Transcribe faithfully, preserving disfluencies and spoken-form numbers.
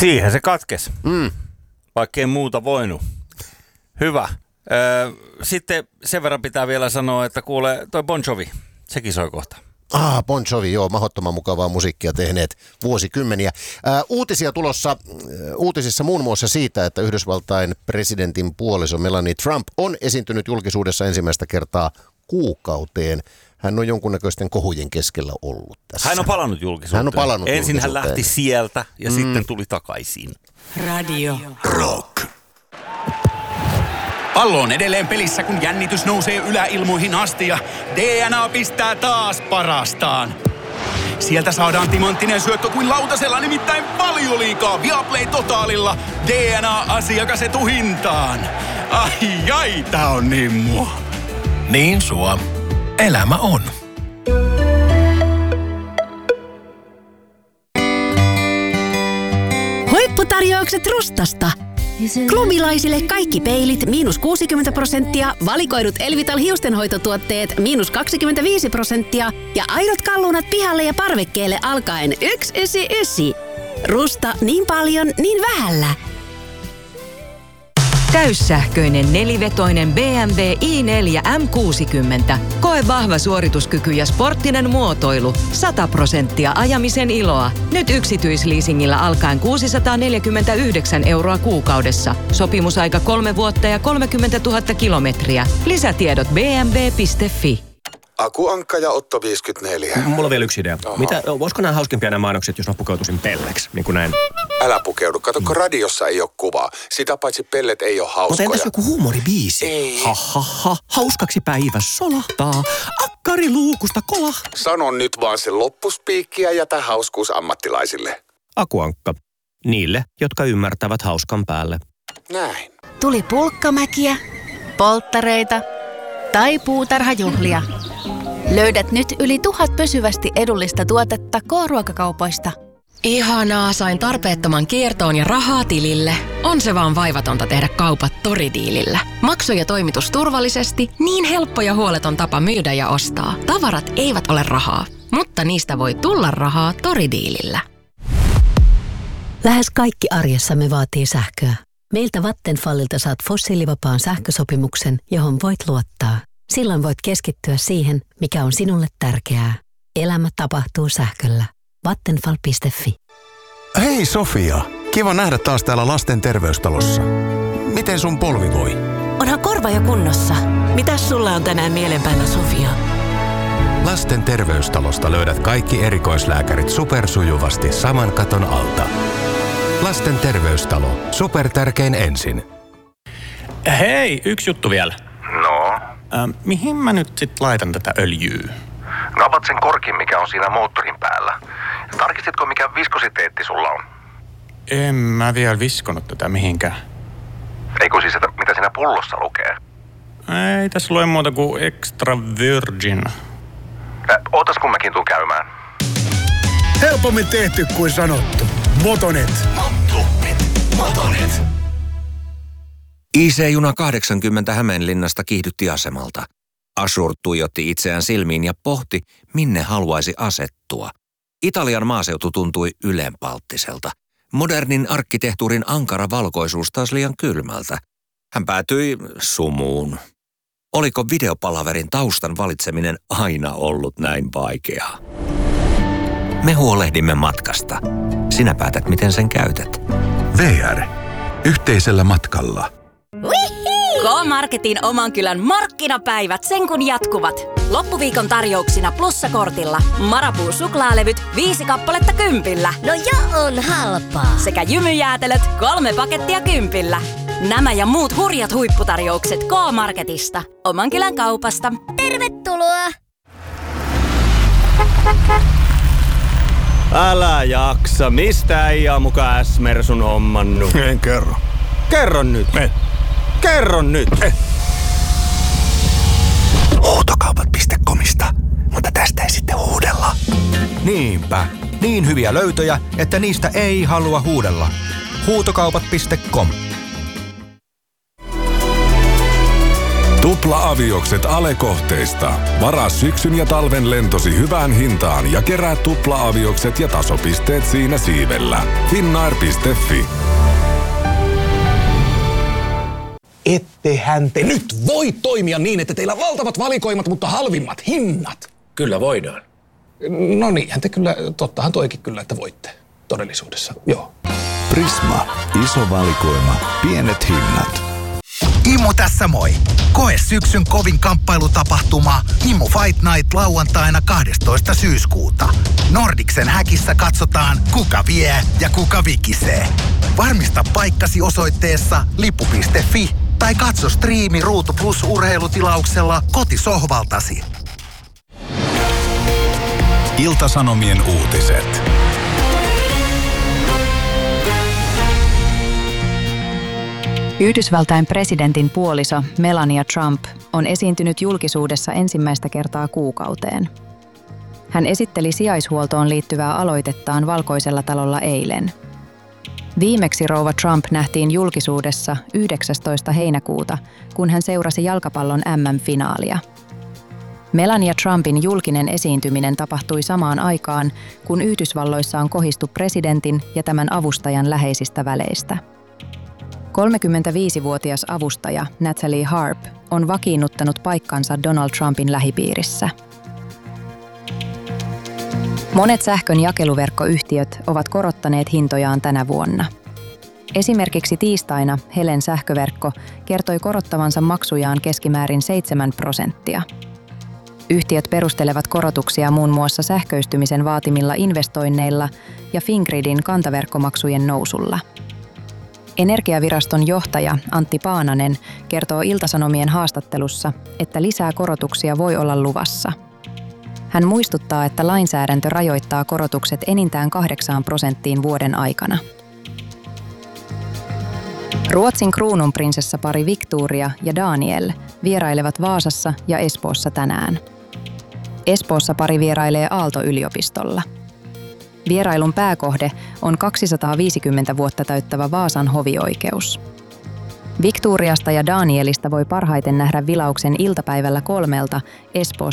Siihen se katkesi, Mm. vaikka ei muuta voinut. Hyvä. Sitten sen verran pitää vielä sanoa, että kuule, toi Bon Jovi, sekin soi kohta. Ah, Bon Jovi, joo, mahdottoman mukavaa musiikkia tehneet vuosikymmeniä. Ää, uutisia tulossa, ää, uutisissa muun muassa siitä, että Yhdysvaltain presidentin puoliso Melania Trump on esiintynyt julkisuudessa ensimmäistä kertaa kuukauteen. Hän on jonkunnäköisten kohujen keskellä ollut tässä. Hän on palannut julkisuuteen. Hän on palannut Ensin hän julkisuuteen. lähti sieltä ja mm. sitten tuli takaisin. Radio Rock. Pallo on edelleen pelissä, kun jännitys nousee yläilmoihin asti ja D N A pistää taas parastaan. Sieltä saadaan timanttinen syöttö kuin lautasella, nimittäin Valioliigaa Viaplay Totaalilla. D N A-asiakas etuhintaan. Ai ai, tää on niin mua. Niin sua. Elämä on. Huipputarjoukset Rustasta. Klubilaisille kaikki peilit miinus kuusikymmentä prosenttia, valikoidut Elvital hiustenhoitotuotteet miinus kaksikymmentäviisi prosenttia ja aidot kalluunat pihalle ja parvekkeelle alkaen yksi yhdeksänkymmentäyhdeksän. Rusta niin paljon, niin vähällä. Täyssähköinen nelivetoinen B M W i neljä M kuusikymmentä. Koe vahva suorituskyky ja sporttinen muotoilu. sata prosenttia ajamisen iloa. Nyt yksityisleasingillä alkaen kuusisataaneljäkymmentäyhdeksän euroa kuukaudessa. Sopimusaika kolme vuotta ja kolmekymmentätuhatta kilometriä. Lisätiedot b m w piste f i. Aku Ankka ja Otto viisikymmentäneljä. Mulla on vielä yksi idea. Oho. Mitä, olisiko nämä hauskempia nämä mainokset, jos mä pukeutuisin pelleksi? Niin kuin näin. Älä pukeudu. Kato, kun radiossa ei ole kuvaa. Sitä paitsi pellet ei ole hauskoja. Mutta entäs joku huumoribiisi? Ei. Ha, ha, ha. Hauskaksi päivä solahtaa. Akkari luukusta kolah. Sano nyt vaan se loppuspiikkiä ja jätä hauskuus ammattilaisille. Aku Ankka. Niille, jotka ymmärtävät hauskan päälle. Näin. Tuli pulkkamäkiä, polttareita tai puutarhajuhlia. Löydät nyt yli tuhat pysyvästi edullista tuotetta K-ruokakaupoista. Ihanaa, sain tarpeettoman kiertoon ja rahaa tilille. On se vaan vaivatonta tehdä kaupat Toridiilillä. Maksu ja toimitus turvallisesti, niin helppo ja huoleton tapa myydä ja ostaa. Tavarat eivät ole rahaa, mutta niistä voi tulla rahaa Toridiilillä. Lähes kaikki arjessamme vaatii sähköä. Meiltä Vattenfallilta saat fossiilivapaan sähkösopimuksen, johon voit luottaa. Silloin voit keskittyä siihen, mikä on sinulle tärkeää. Elämä tapahtuu sähköllä. Vattenfall piste f i. Hei Sofia, kiva nähdä taas täällä lasten terveystalossa. Miten sun polvi voi? Onhan korva jo kunnossa. Mitäs sulla on tänään mielenpäivä, Sofia? Lasten terveystalosta löydät kaikki erikoislääkärit supersujuvasti saman katon alta. Lasten terveystalo. Supertärkein ensin. Hei, yksi juttu vielä. No? Ähm, mihin mä nyt sit laitan tätä öljyä? No avat sen korkin, mikä on siinä moottorin päällä. Tarkistitko, mikä viskositeetti sulla on? En mä vielä viskonut tätä mihinkään. Eikö siis, että mitä siinä pullossa lukee? Ei tässä lue muuta kuin extra virgin. Äh, ootas kun mäkin tuun käymään. Helpommin tehty kuin sanottu. Motonet. Motonet. Motonet. I C-juna kahdeksankymmentä Hämeenlinnasta kiihdytti asemalta. Ashur tuijotti itseään silmiin ja pohti, minne haluaisi asettua. Italian maaseutu tuntui ylenpalttiselta. Modernin arkkitehtuurin ankara valkoisuus taas liian kylmältä. Hän päätyi sumuun. Oliko videopalaverin taustan valitseminen aina ollut näin vaikeaa? Me huolehdimme matkasta. Sinä päätät, miten sen käytät. V R. Yhteisellä matkalla. K-Marketin oman kylän markkinapäivät sen kun jatkuvat. Loppuviikon tarjouksina plussakortilla. Marabou suklaalevyt viisi kappaletta kympillä. No jo on halpaa. Sekä jymyjäätelöt kolme pakettia kympillä. Nämä ja muut hurjat huipputarjoukset K-Marketista. Oman kylän kaupasta. Tervetuloa! Älä jaksa. Mistä ei muka S-Mersun hommannut? En kerro. Kerro nyt. En. Kerro nyt. Eh. Huutokaupat piste comista, mutta tästä ei sitten huudella. Niinpä. Niin hyviä löytöjä, että niistä ei halua huudella. Huutokaupat piste com. Tuki Tupla-aviokset Ale-kohteista. Varaa syksyn ja talven lentosi hyvään hintaan ja kerää tupla-aviokset ja tasopisteet siinä siivellä. finnair piste fi. Ettehän te nyt voi toimia niin, että teillä on valtavat valikoimat, mutta halvimmat hinnat. Kyllä voidaan. No niinhän te kyllä, tottahan toikin kyllä, että voitte todellisuudessa, joo. Prisma. Iso valikoima. Pienet hinnat. Imu tässä moi. Koe syksyn kovin kamppailutapahtuma Imu Fight Night lauantaina kahdestoista syyskuuta. Nordiksen häkissä katsotaan, kuka vie ja kuka vikisee. Varmista paikkasi osoitteessa lippu piste fi tai katso striimi Ruutu Plus -urheilutilauksella kotisohvaltasi. Ilta-Sanomien uutiset. Yhdysvaltain presidentin puoliso Melania Trump on esiintynyt julkisuudessa ensimmäistä kertaa kuukauteen. Hän esitteli sijaishuoltoon liittyvää aloitettaan Valkoisella talolla eilen. Viimeksi rouva Trump nähtiin julkisuudessa yhdeksästoista heinäkuuta, kun hän seurasi jalkapallon äm äm-finaalia. Melania Trumpin julkinen esiintyminen tapahtui samaan aikaan, kun Yhdysvalloissa on kohistu presidentin ja tämän avustajan läheisistä väleistä. kolmekymmentäviisivuotias avustaja Natalie Harp on vakiinnuttanut paikkansa Donald Trumpin lähipiirissä. Monet sähkön jakeluverkkoyhtiöt ovat korottaneet hintojaan tänä vuonna. Esimerkiksi tiistaina Helen sähköverkko kertoi korottavansa maksujaan keskimäärin seitsemän prosenttia. Yhtiöt perustelevat korotuksia muun muassa sähköistymisen vaatimilla investoinneilla ja Fingridin kantaverkkomaksujen nousulla. Energiaviraston johtaja Antti Paananen kertoo Ilta-Sanomien haastattelussa, että lisää korotuksia voi olla luvassa. Hän muistuttaa, että lainsäädäntö rajoittaa korotukset enintään kahdeksaan prosenttiin vuoden aikana. Ruotsin kruununprinsessapari Victoria ja Daniel vierailevat Vaasassa ja Espoossa tänään. Espoossa pari vierailee Aalto-yliopistolla. Vierailun pääkohde on kaksisataaviisikymmentä vuotta täyttävä Vaasan hovioikeus. Victoriasta ja Danielista voi parhaiten nähdä vilauksen iltapäivällä kolmelta Espoossa